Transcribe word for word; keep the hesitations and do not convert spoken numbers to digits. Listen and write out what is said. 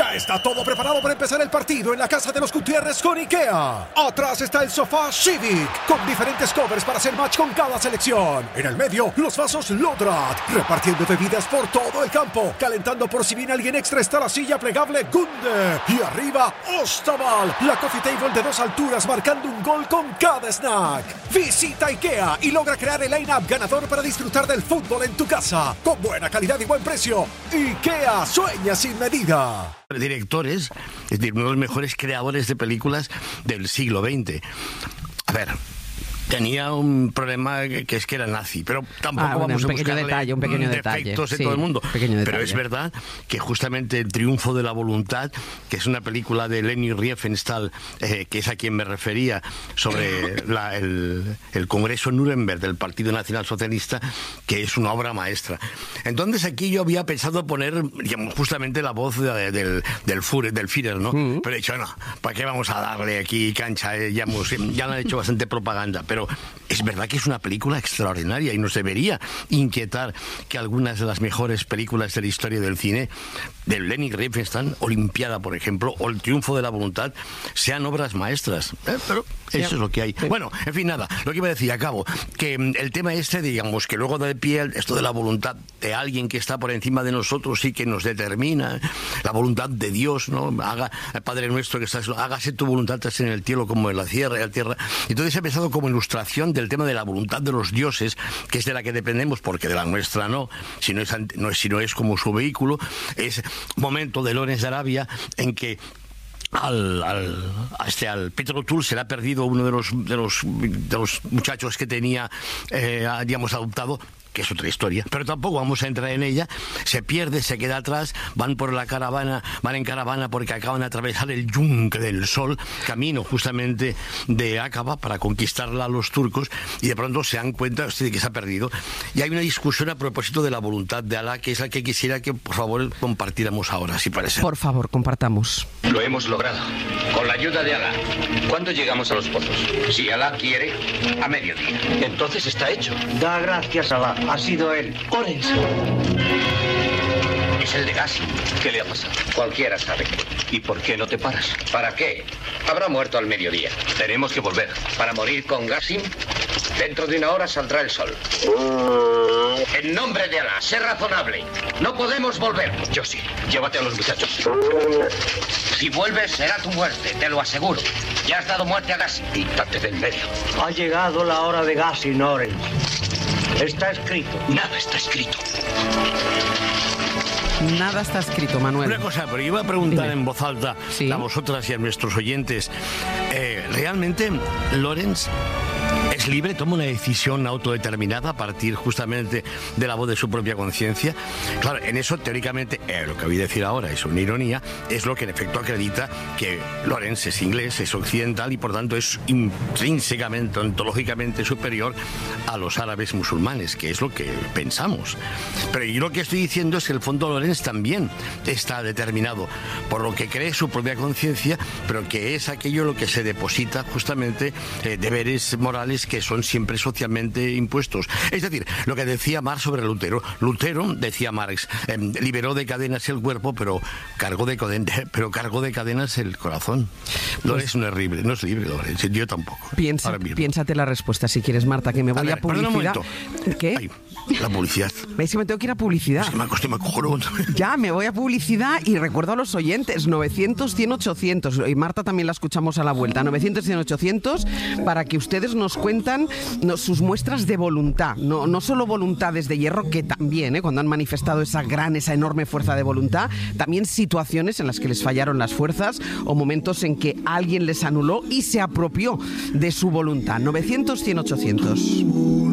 Ya está todo preparado para empezar el partido en la casa de los Gutiérrez con IKEA. Atrás está el sofá Civic, con diferentes covers para hacer match con cada selección. En el medio, los vasos Lodrat, repartiendo bebidas por todo el campo. Calentando por si viene alguien extra está la silla plegable Gunde. Y arriba, Ostaval, la coffee table de dos alturas marcando un gol con cada snack. Visita IKEA y logra crear el line-up ganador para disfrutar del fútbol en tu casa. Con buena calidad y buen precio. IKEA sueña sin medida. Directores, es decir, uno de los mejores creadores de películas del siglo veinte. A ver, tenía un problema que es que era nazi, pero tampoco ah, bueno, vamos un a pequeño buscarle detalle, un pequeño defectos detalle, en sí, todo el mundo. Pero es verdad que justamente El triunfo de la voluntad, que es una película de Leni Riefenstahl, eh, que es a quien me refería, sobre la, el, el Congreso Nuremberg del Partido Nacional Socialista, que es una obra maestra. Entonces aquí yo había pensado poner, digamos, justamente la voz de, del, del Führer, del Führer, ¿no? Mm. Pero he dicho, no, ¿para qué vamos a darle aquí cancha? Eh, ya, hemos, ya le han hecho bastante propaganda, pero es verdad que es una película extraordinaria y nos debería inquietar que algunas de las mejores películas de la historia del cine, de Leni Riefenstahl, Olimpiada, por ejemplo, o El triunfo de la voluntad, sean obras maestras. ¿Eh? Pero eso es lo que hay. Bueno, en fin, nada, lo que iba a decir, acabo, que el tema este, digamos, que luego de pie, esto de la voluntad de alguien que está por encima de nosotros y que nos determina, la voluntad de Dios, ¿no? Haga, Padre nuestro que estás, hágase tu voluntad en el cielo como en la tierra y la tierra. Entonces he pensado como ilustración del tema de la voluntad de los dioses, que es de la que dependemos, porque de la nuestra no, si no es, no es, si no es como su vehículo, es momento de Lawrence de Arabia en que Al, al, a este, al Peter O'Toole se le ha perdido uno de los, de los, de los muchachos que tenía, eh, digamos, adoptado, que es otra historia, pero tampoco vamos a entrar en ella. Se pierde, se queda atrás, van por la caravana, van en caravana porque acaban de atravesar el yunque del sol, camino justamente de Aqaba para conquistarla a los turcos, y de pronto se dan cuenta de que se ha perdido. Y hay una discusión a propósito de la voluntad de Alá, que es la que quisiera que, por favor, compartiéramos ahora, si parece. Por favor, compartamos. Lo hemos logrado, con la ayuda de Alá. ¿Cuándo llegamos a los pozos? Si Alá quiere, a mediodía. Entonces está hecho. Da gracias a Alá. Ha sido él. Orense. Es el de Gassi. ¿Qué le ha pasado? Cualquiera sabe. ¿Y por qué no te paras? ¿Para qué? Habrá muerto al mediodía. Tenemos que volver. ¿Para morir con Gassi? Dentro de una hora saldrá el sol. En nombre de Alá, sé razonable. No podemos volver. Yo sí. Llévate a los muchachos. Si vuelves, será tu muerte, te lo aseguro. Ya has dado muerte a Gassi. Quítate del medio. Ha llegado la hora de Gassi, Noren. Está escrito. Nada está escrito. Nada está escrito, Manuel. Una cosa, pero iba a preguntar Dime. en voz alta ¿Sí? a vosotras y a nuestros oyentes. Eh, ¿Realmente Lawrence es libre, toma una decisión autodeterminada a partir justamente de la voz de su propia conciencia? Claro, en eso teóricamente, eh, lo que voy a decir ahora es una ironía, es lo que en efecto acredita que Lawrence es inglés, es occidental y por tanto es intrínsecamente, ontológicamente superior a los árabes musulmanes, que es lo que pensamos. Pero yo lo que estoy diciendo es que el fondo Lawrence también está determinado por lo que cree su propia conciencia, pero que es aquello lo que se deposita justamente eh, deberes morales que son siempre socialmente impuestos. Es decir, lo que decía Marx sobre Lutero. Lutero, decía Marx, eh, liberó de cadenas el cuerpo, pero cargó de, pero cargó de cadenas el corazón. Lawrence pues, no es libre, no es libre, Lawrence, yo tampoco. Piensa, piénsate la respuesta si quieres, Marta, que me voy a, ver, a publicidad. ¿Qué? Ay, la publicidad. ¿Veis que me tengo que ir a publicidad? Es que me acosté, me acojono. Ya, me voy a publicidad y recuerdo a los oyentes, novecientos, cien, ochocientos. Y Marta también la escuchamos a la vuelta. novecientos, cien, ochocientos, para que ustedes nos cuentan no, sus muestras de voluntad. No, no solo voluntades de hierro, que también, ¿eh? Cuando han manifestado esa gran, esa enorme fuerza de voluntad, también situaciones en las que les fallaron las fuerzas o momentos en que alguien les anuló y se apropió de su voluntad. novecientos, cien, ochocientos.